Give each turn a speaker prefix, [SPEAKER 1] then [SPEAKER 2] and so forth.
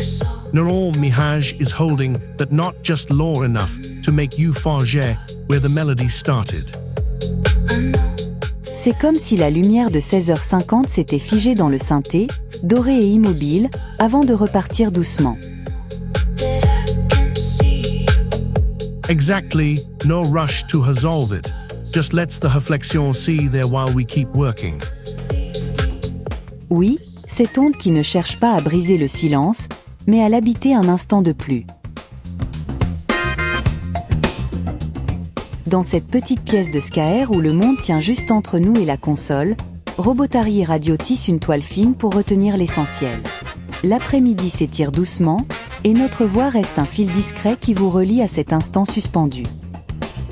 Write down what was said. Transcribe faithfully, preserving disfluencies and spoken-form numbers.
[SPEAKER 1] Neuron Mihaj is holding that not just low enough to make you forget where the melody started.
[SPEAKER 2] C'est comme si la lumière de seize heures cinquante s'était figée dans le synthé, dorée et immobile, avant de repartir doucement.
[SPEAKER 1] Exactly, no rush to resolve it. Just lets the réflexion see there while we keep working.
[SPEAKER 2] Oui, cette onde qui ne cherche pas à briser le silence, mais à l'habiter un instant de plus. Dans cette petite pièce de Scaer où le monde tient juste entre nous et la console, Robotari et Radio tissent une toile fine pour retenir l'essentiel. L'après-midi s'étire doucement, et notre voix reste un fil discret qui vous relie à cet instant suspendu.